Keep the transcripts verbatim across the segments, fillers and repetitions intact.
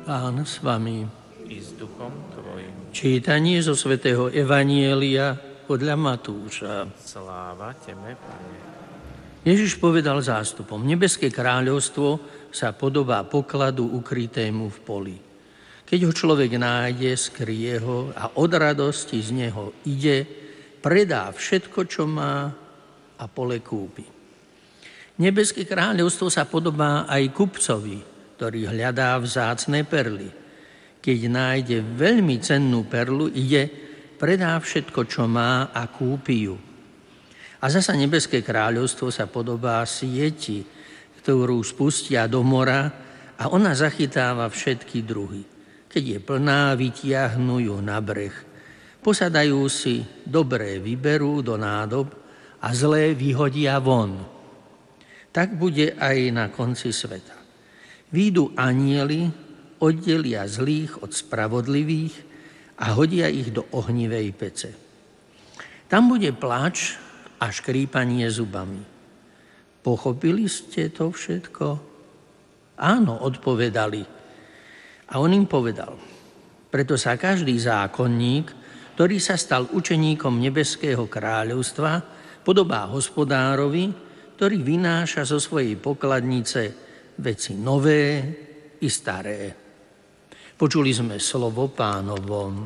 Pán s vami. I s duchom tvojim. Čítanie zo svätého Evanielia podľa Matúša. Sláva tebe, Pane. Ježiš povedal zástupom: Nebeské kráľovstvo sa podobá pokladu ukrytému v poli. Keď ho človek nájde, skrie ho a od radosti z neho ide, predá všetko, čo má a pole kúpi. Nebeské kráľovstvo sa podobá aj kupcovi, ktorý hľadá vzácne perly. Keď nájde veľmi cennú perlu, ide, predá všetko, čo má a kúpi ju. A zasa nebeské kráľovstvo sa podobá sieti, ktorú spustia do mora a ona zachytáva všetky druhy. Keď je plná, vytiahnu ju na breh. Posadajú si, dobré vyberú do nádob a zlé vyhodia von. Tak bude aj na konci sveta. Výjdu anjeli, oddelia zlých od spravodlivých a hodia ich do ohnivej pece. Tam bude pláč a škrípanie zubami. Pochopili ste to všetko? Áno, odpovedali. A on im povedal: preto sa každý zákonník, ktorý sa stal učeníkom nebeského kráľovstva, podobá hospodárovi, ktorý vynáša zo svojej pokladnice veci nové i staré. Počuli sme slovo Pánovo.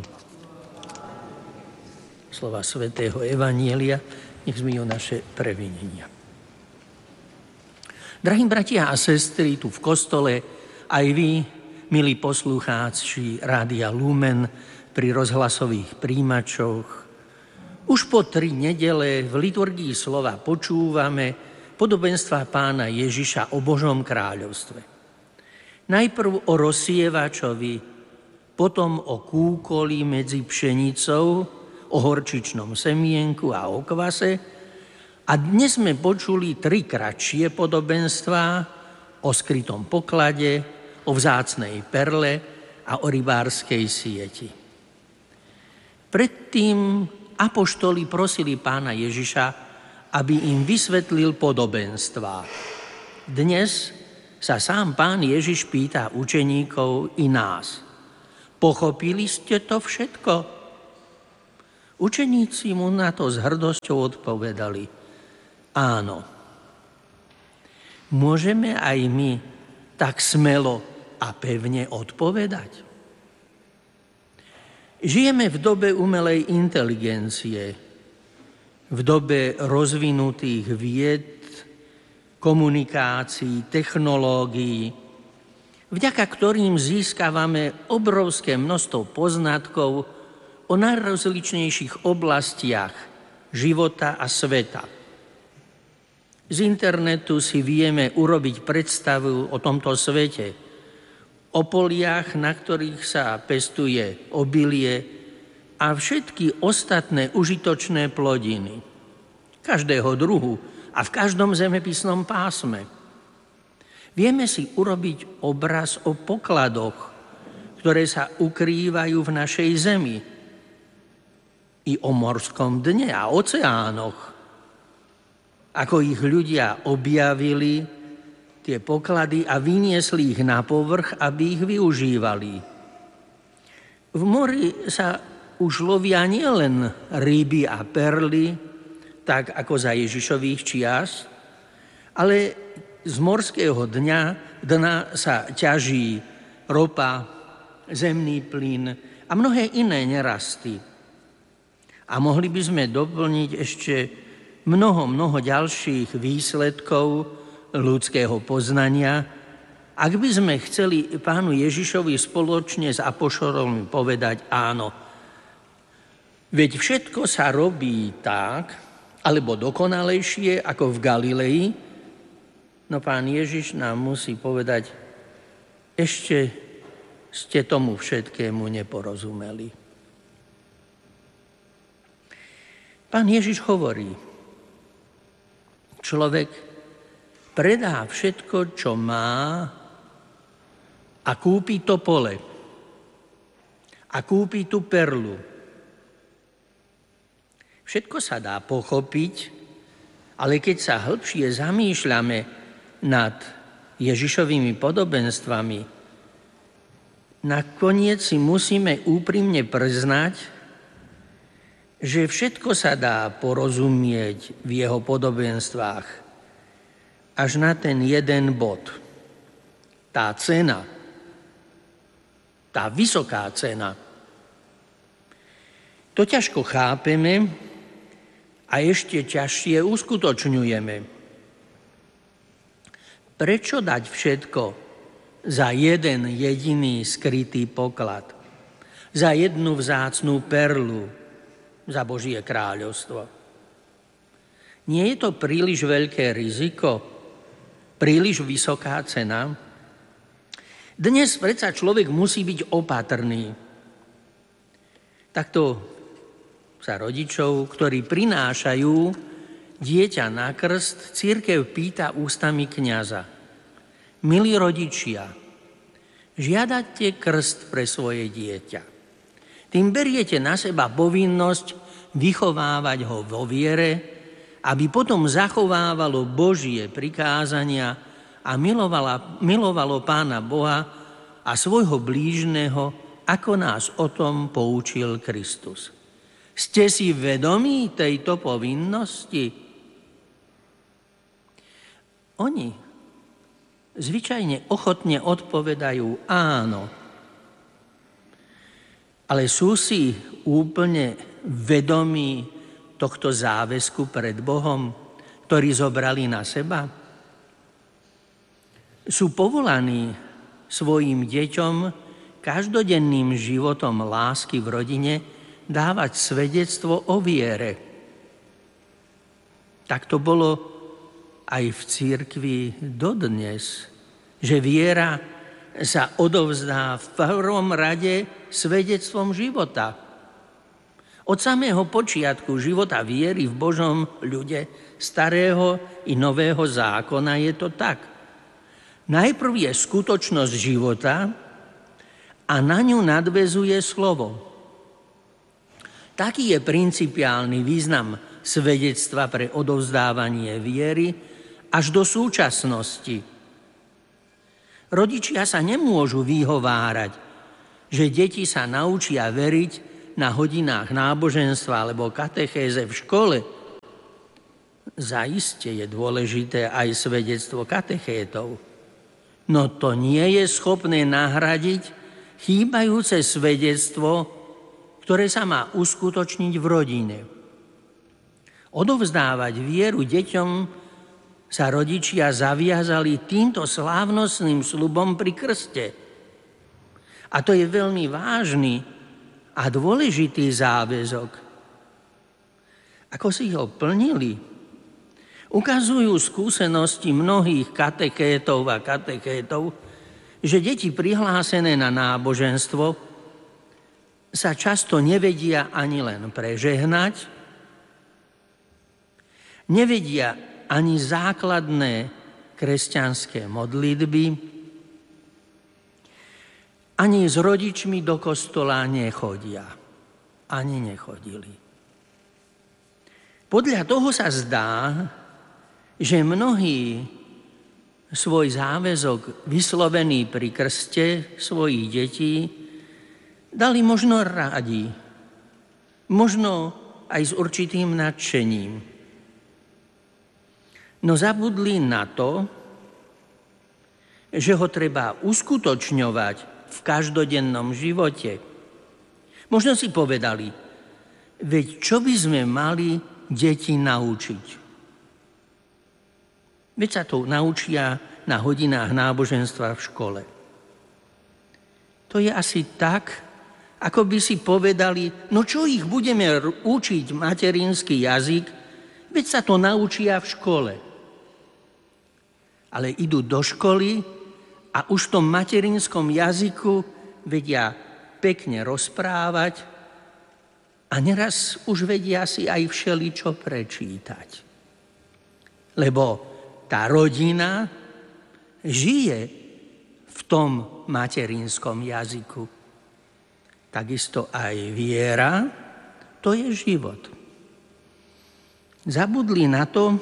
Slova svätého Evanielia, nech zmijú naše previnenia. Drahí bratia a sestry, tu v kostole, aj vy, milí poslucháči Rádia Lumen, pri rozhlasových príjimačoch, už po tri nedele v liturgii slova počúvame podobenstva Pána Ježiša o Božom kráľovstve. Najprv o rozsievačovi, potom o kúkoli medzi pšenicou, o horčičnom semienku a o kvase. A dnes sme počuli tri kratšie podobenstvá o skrytom poklade, o vzácnej perle a o rybárskej sieti. Predtým apoštoli prosili Pána Ježiša, aby im vysvetlil podobenstvá. Dnes sa sám Pán Ježiš pýta učeníkov i nás: pochopili ste to všetko? Učeníci mu na to s hrdosťou odpovedali: áno. Môžeme aj my tak smelo a pevne odpovedať? Žijeme v dobe umelej inteligencie, v dobe rozvinutých vied, komunikácií, technológií, vďaka ktorým získavame obrovské množstvo poznatkov o najrozličnejších oblastiach života a sveta. Z internetu si vieme urobiť predstavu o tomto svete, o poliach, na ktorých sa pestuje obilie, a všetky ostatné užitočné plodiny každého druhu a v každom zemepisnom pásme. Vieme si urobiť obraz o pokladoch, ktoré sa ukrývajú v našej zemi, i o morskom dne a oceánoch, ako ich ľudia objavili, tie poklady, a vyniesli ich na povrch, aby ich využívali. V mori sa už lovia nielen ryby a perly, tak ako za Ježišových čias, ale z morského dňa, dna sa ťaží ropa, zemný plyn a mnohé iné nerasty. A mohli by sme doplniť ešte mnoho, mnoho ďalších výsledkov ľudského poznania, ak by sme chceli Pánu Ježišovi spoločne s apoštolmi povedať: áno, veď všetko sa robí tak, alebo dokonalejšie ako v Galilei. No Pán Ježiš nám musí povedať: ešte ste tomu všetkému neporozumeli. Pán Ježiš hovorí: človek predá všetko, čo má, a kúpi to pole. A kúpi tú perlu. Všetko sa dá pochopiť, ale keď sa hĺbšie zamýšľame nad Ježišovými podobenstvami, Nakoniec si musíme úprimne priznať, že všetko sa dá porozumieť v jeho podobenstvách, až na ten jeden bod. Tá cena, tá vysoká cena. To ťažko chápeme a ešte ťažšie uskutočňujeme. Prečo dať všetko za jeden jediný skrytý poklad? Za jednu vzácnú perlu, za Božie kráľovstvo? Nie je to príliš veľké riziko? Príliš vysoká cena? Dnes predsa človek musí byť opatrný. Takto sa rodičov, ktorí prinášajú dieťa na krst, cirkev pýta ústami kňaza: milí rodičia, žiadate krst pre svoje dieťa. Tým beriete na seba povinnosť vychovávať ho vo viere, aby potom zachovávalo Božie prikázania a milovala, milovalo Pána Boha a svojho blížneho, ako nás o tom poučil Kristus. Ste si vedomí tejto povinnosti? Oni zvyčajne ochotne odpovedajú áno. Ale sú si úplne vedomí tohto záväzku pred Bohom, ktorý zobrali na seba? Sú povolaní svojim deťom každodenným životom lásky v rodine dávať svedectvo o viere. Tak to bolo aj v cirkvi dodnes, že viera sa odovzdá v prvom rade svedectvom života. Od samého počiatku života viery v Božom ľude starého i nového zákona je to tak. Najprv je skutočnosť života a na ňu nadväzuje slovo. Taký je principiálny význam svedectva pre odovzdávanie viery až do súčasnosti. Rodičia sa nemôžu vyhovárať, že deti sa naučia veriť na hodinách náboženstva alebo katechéze v škole. Zaiste je dôležité aj svedectvo katechétov, no to nie je schopné nahradiť chýbajúce svedectvo, ktoré sa má uskutočniť v rodine. Odovzdávať vieru deťom sa rodičia zaviazali týmto slávnostným sľubom pri krste. A to je veľmi vážny a dôležitý záväzok. Ako si ho plnili, ukazujú skúsenosti mnohých katekétov a katekétov, že deti prihlásené na náboženstvo sa často nevedia ani len prežehnať, nevedia ani základné kresťanské modlitby, ani s rodičmi do kostola nechodia. Ani nechodili. Podľa toho sa zdá, že mnohí svoj záväzok vyslovený pri krste svojich detí dali možno radi, možno aj s určitým nadšením. No zabudli na to, že ho treba uskutočňovať v každodennom živote. Možno si povedali, veď čo by sme mali deti naučiť? Veď sa to naučia na hodinách náboženstva v škole. To je asi tak, ako by si povedali, no čo ich budeme učiť materinský jazyk, veď sa to naučia v škole. Ale idú do školy a už v tom materinskom jazyku vedia pekne rozprávať a neraz už vedia si aj všeličo prečítať. Lebo tá rodina žije v tom materinskom jazyku. Takisto aj viera, to je život. Zabudli na to,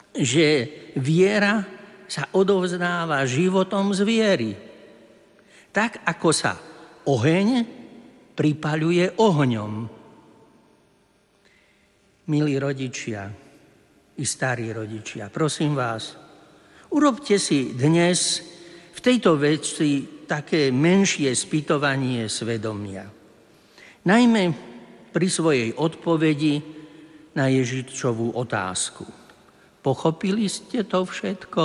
že viera sa odovzdáva životom z viery. tak ako sa oheň pripaľuje ohňom. Milí rodičia i starí rodičia, prosím vás, urobte si dnes v tejto veci také menšie spytovanie svedomia. Najmä pri svojej odpovedi na Ježišovú otázku. Pochopili ste to všetko?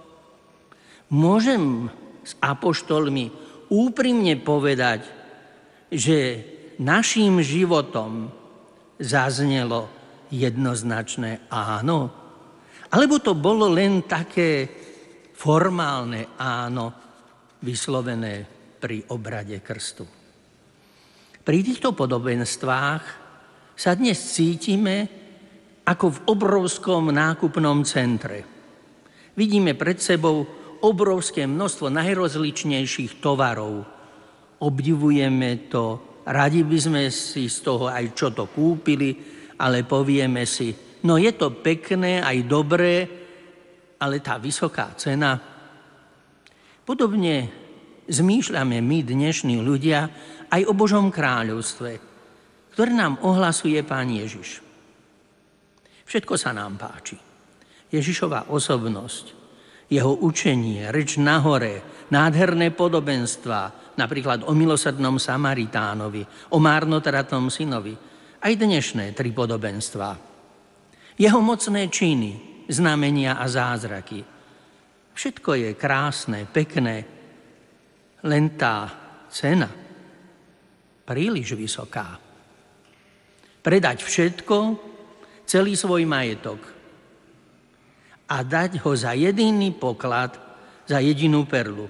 Môžem s apoštolmi úprimne povedať, že naším životom zaznelo jednoznačné áno? Alebo to bolo len také formálne áno, vyslovené pri obrade krstu? Pri týchto podobenstvách sa dnes cítime ako v obrovskom nákupnom centre. Vidíme pred sebou obrovské množstvo najrozličnejších tovarov. Obdivujeme to, radi by sme si z toho aj čo to kúpili, ale povieme si, no je to pekné, aj dobré, ale tá vysoká cena. Podobne zmýšľame my, dnešní ľudia, aj o Božom kráľovstve, ktoré nám ohlasuje Pán Ježiš. Všetko sa nám páči. Ježišova osobnosť, jeho učenie, reč na hore, nádherné podobenstvá, napríklad o milosrdnom Samaritánovi, o márnotratnom synovi, aj dnešné tri podobenstvá. Jeho mocné činy, znamenia a zázraky. Všetko je krásne, pekné, len tá cena príliš vysoká. Predať všetko, celý svoj majetok a dať ho za jediný poklad, za jedinú perlu.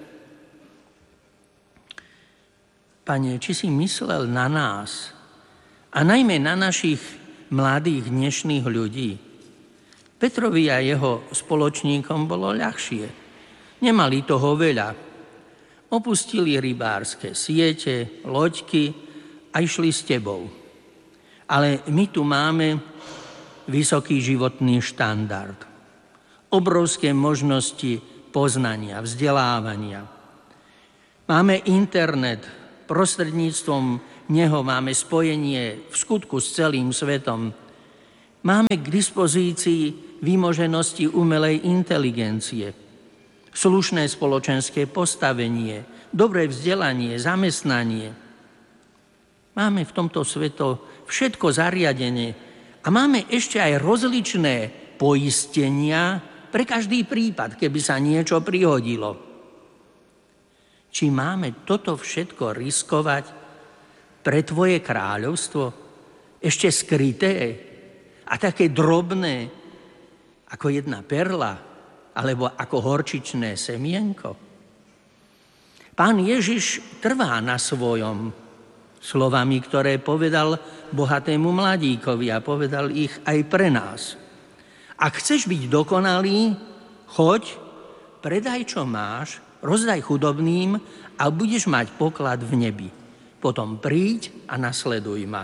Pane, či si myslel na nás a najmä na našich mladých dnešných ľudí? Petrovi a jeho spoločníkom bolo ľahšie. Nemali toho veľa. Opustili rybárske siete, loďky a išli s tebou. Ale my tu máme vysoký životný štandard. Obrovské možnosti poznania, vzdelávania. Máme internet, prostredníctvom neho máme spojenie v skutku s celým svetom. Máme k dispozícii výmoženosti umelej inteligencie, slušné spoločenské postavenie, dobré vzdelanie, zamestnanie. Máme v tomto sveto všetko zariadenie a máme ešte aj rozličné poistenia pre každý prípad, keby sa niečo prihodilo. Či máme toto všetko riskovať pre tvoje kráľovstvo? Ešte skryté a také drobné ako jedna perla alebo ako horčičné semienko? Pán Ježiš trvá na svojom slovami, ktoré povedal bohatému mladíkovi a povedal ich aj pre nás. Ak chceš byť dokonalý, choď, predaj, čo máš, rozdaj chudobným a budeš mať poklad v nebi. Potom príď a nasleduj ma.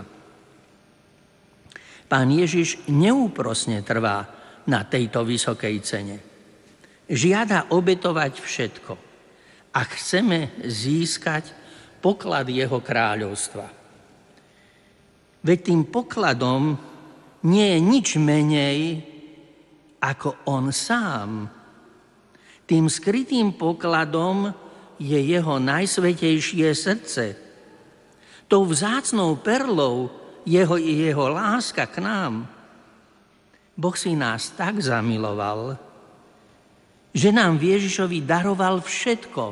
Pán Ježiš neúprosne trvá na tejto vysokej cene. Žiada obetovať všetko, ak chceme získať poklad jeho kráľovstva. Veď tým pokladom nie je nič menej ako on sám. Tým skrytým pokladom je jeho najsvätejšie srdce. Tou vzácnou perlou jeho, jeho láska k nám. Boh si nás tak zamiloval, že nám v Ježišovi daroval všetko.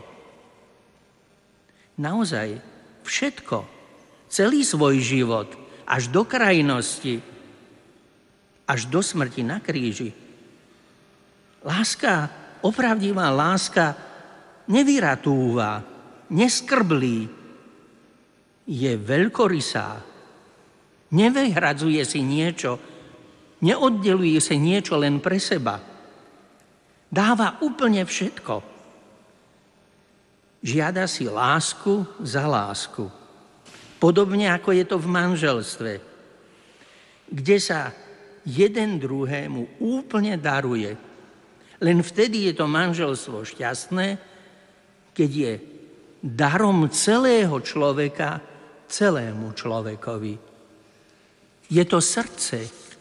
Naozaj všetko. Celý svoj život, až do krajnosti, až do smrti na kríži. Láska, opravdivá láska nevyratúva, neskrblí, je veľkorysá, nevyhradzuje si niečo, neoddeluje si niečo len pre seba. Dáva úplne všetko. Žiada si lásku za lásku. Podobne ako je to v manželstve, kde sa jeden druhému úplne daruje. Len vtedy je to manželstvo šťastné, keď je darom celého človeka celému človekovi. Je to srdce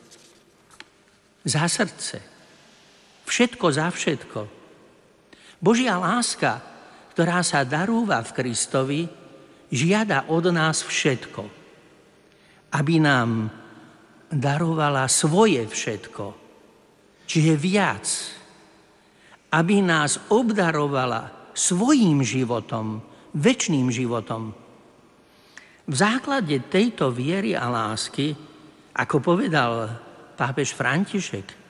za srdce. Všetko za všetko. Božia láska, ktorá sa darúva v Kristovi, žiada od nás všetko. Aby nám darovala svoje všetko, čiže viac. Aby nás obdarovala svojím životom, večným životom. V základe tejto viery a lásky, ako povedal pápež František,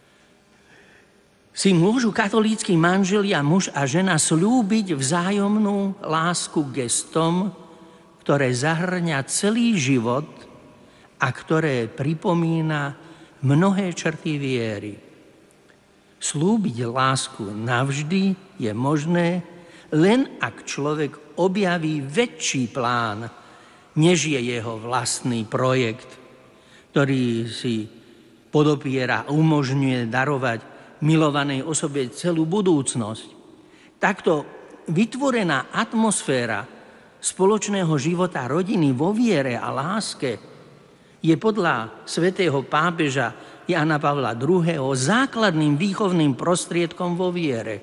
si môžu katolícki manželia, muž a žena, slúbiť vzájomnú lásku gestom, ktoré zahrňa celý život a ktoré pripomína mnohé črty viery. Slúbiť lásku navždy je možné, len ak človek objaví väčší plán, než je jeho vlastný projekt, ktorý si podopiera a umožňuje darovať milovanej osobe celú budúcnosť. Takto vytvorená atmosféra spoločného života rodiny vo viere a láske je podľa svätého pápeža Jána Pavla druhého. základným výchovným prostriedkom vo viere.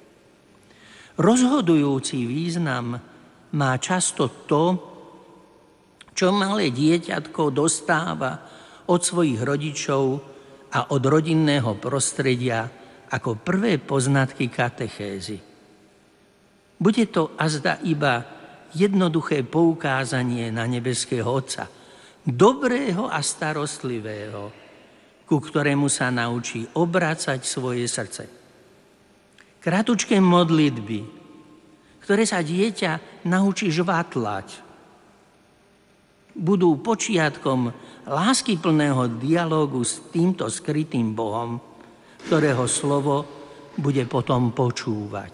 Rozhodujúci význam má často to, čo malé dieťatko dostáva od svojich rodičov a od rodinného prostredia ako prvé poznatky katechézy. Bude to azda iba jednoduché poukázanie na nebeského Otca, dobrého a starostlivého, ku ktorému sa naučí obracať svoje srdce. Kratučké modlitby, ktoré sa dieťa naučí žvatlať, budú počiatkom láskyplného dialógu s týmto skrytým Bohom, ktorého slovo bude potom počúvať.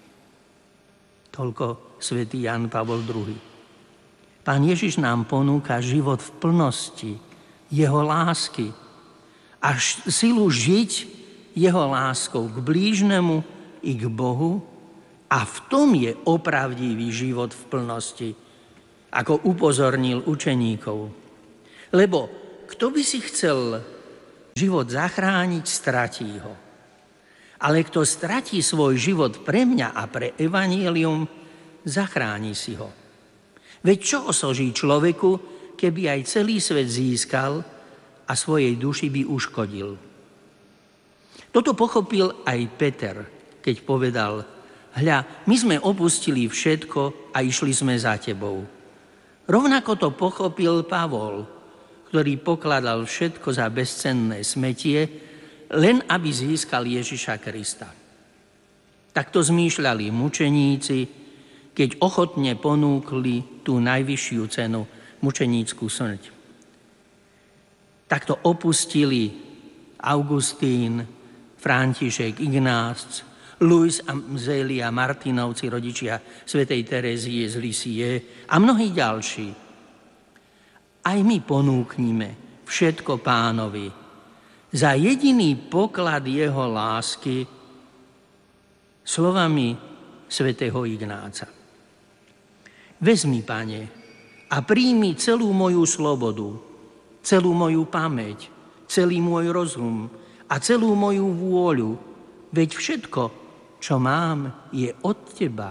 Toľko svätý Ján Pavol druhý. Pán Ježiš nám ponúka život v plnosti jeho lásky a silu žiť jeho láskou k blížnemu i k Bohu, a v tom je opravdivý život v plnosti, ako upozornil učeníkov. Lebo kto by si chcel život zachrániť, stratí ho. Ale kto stratí svoj život pre mňa a pre evanjelium, zachráni si ho. Veď čo osoží človeku, keby aj celý svet získal a svojej duši by uškodil? Toto pochopil aj Peter, keď povedal: hľa, my sme opustili všetko a išli sme za tebou. Rovnako to pochopil Pavol, ktorý pokladal všetko za bezcenné smetie, len aby získal Ježiša Krista. Takto zmýšľali mučeníci, keď ochotne ponúkli tú najvyššiu cenu, mučenícku smrť. Takto opustili Augustín, František, Ignác, Luis a Zélia, Martinovci, rodičia svätej Terézie z Lisie a mnohí ďalší. Aj my ponúknime všetko Pánovi za jediný poklad jeho lásky slovami svätého Ignáca. Vezmi, Pane, a príjmi celú moju slobodu, celú moju pamäť, celý môj rozum a celú moju vôľu, veď všetko, čo mám, je od teba.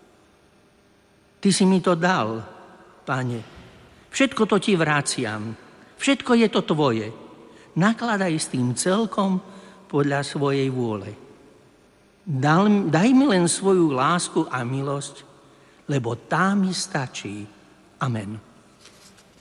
Ty si mi to dal, Pane. Všetko to ti vraciam. Všetko je to tvoje. Nakladaj s tým celkom podľa svojej vôle. Daj mi len svoju lásku a milosť, lebo tá mi stačí. Amen.